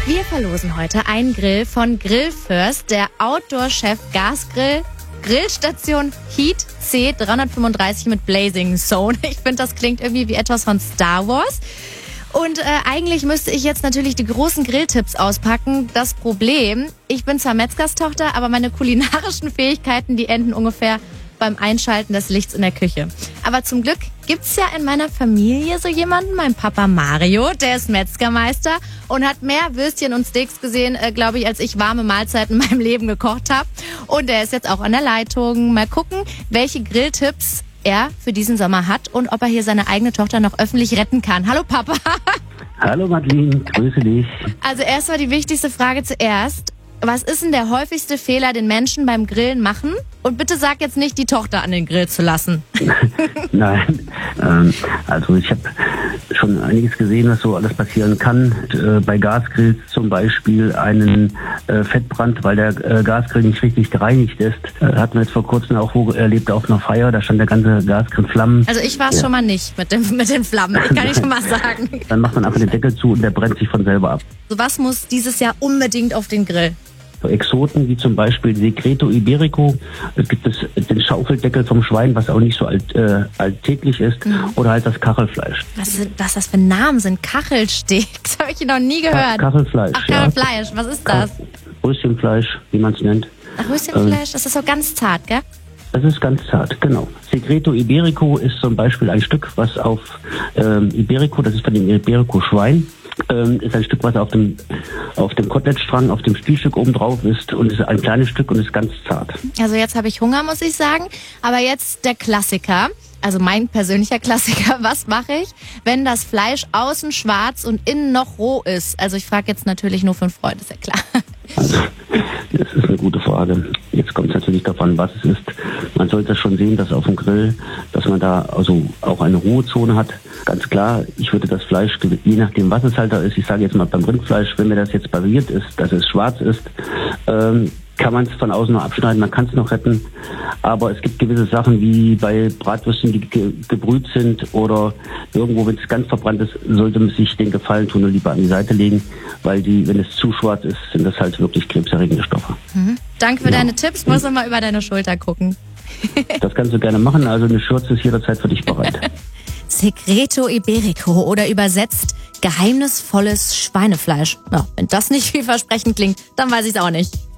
Wir verlosen heute einen Grill von Grillfirst, der Outdoor-Chef Gasgrill, Grillstation Heat C335 mit Blazing Zone. Ich finde, das klingt irgendwie wie etwas von Star Wars. Und eigentlich müsste ich jetzt natürlich die großen Grilltipps auspacken. Das Problem, ich bin zwar Metzgerstochter, aber meine kulinarischen Fähigkeiten, die enden ungefähr beim Einschalten des Lichts in der Küche. Aber zum Glück gibt's ja in meiner Familie so jemanden, mein Papa Mario, der ist Metzgermeister und hat mehr Würstchen und Steaks gesehen, glaube ich, als ich warme Mahlzeiten in meinem Leben gekocht habe. Und er ist jetzt auch an der Leitung. Mal gucken, welche Grilltipps er für diesen Sommer hat und ob er hier seine eigene Tochter noch öffentlich retten kann. Hallo Papa. Hallo Madeline, grüße dich. Also erstmal die wichtigste Frage zuerst. Was ist denn der häufigste Fehler, den Menschen beim Grillen machen? Und bitte sag jetzt nicht, die Tochter an den Grill zu lassen. Nein, also ich habe schon einiges gesehen, was so alles passieren kann. Bei Gasgrills zum Beispiel einen Fettbrand, weil der Gasgrill nicht richtig gereinigt ist. Hatten wir jetzt vor kurzem auch erlebt auf einer Feier, da stand der ganze Gasgrill Flammen. Also ich war es schon mal nicht mit den Flammen, ich kann nicht schon mal sagen. Dann macht man einfach den Deckel zu und der brennt sich von selber ab. So was muss dieses Jahr unbedingt auf den Grill? Exoten wie zum Beispiel Secreto Iberico, es gibt den Schaufeldeckel vom Schwein, was auch nicht so alltäglich ist, oder halt das Kachelfleisch. Was das für Namen sind? Kachelsteak, das habe ich noch nie gehört. Kachelfleisch. Ach, Kachelfleisch, was ist das? Röschenfleisch, wie man es nennt. Ach, Röschenfleisch, das ist so ganz zart, gell? Das ist ganz zart, genau. Secreto Iberico ist zum Beispiel ein Stück, was auf Iberico, das ist von dem Iberico-Schwein, ist ein Stück, was auf dem Kotelettstrang, auf dem Stielstück oben drauf ist und ist ein kleines Stück und ist ganz zart. Also jetzt habe ich Hunger, muss ich sagen. Aber jetzt der Klassiker, also mein persönlicher Klassiker. Was mache ich, wenn das Fleisch außen schwarz und innen noch roh ist? Also ich frage jetzt natürlich nur für einen Freund, ist ja klar. Also, das ist eine gute Frage. Jetzt kommt es natürlich davon, was es ist. Man sollte schon sehen, dass auf dem Grill, dass man da also auch eine Ruhezone hat. Ganz klar, ich würde das Fleisch, je nachdem was es halt da ist, ich sage jetzt mal beim Rindfleisch, wenn mir das jetzt pariert ist, dass es schwarz ist, kann man es von außen noch abschneiden, man kann es noch retten. Aber es gibt gewisse Sachen wie bei Bratwürsten, die gebrüht sind oder irgendwo, wenn es ganz verbrannt ist, sollte man sich den Gefallen tun und lieber an die Seite legen, weil wenn es zu schwarz ist, sind das halt wirklich krebserregende Stoffe. Danke für deine Tipps, muss noch mal über deine Schulter gucken. Das kannst du gerne machen, also eine Schürze ist jederzeit für dich bereit. Secreto Iberico oder übersetzt geheimnisvolles Schweinefleisch. Ja, wenn das nicht vielversprechend klingt, dann weiß ich es auch nicht.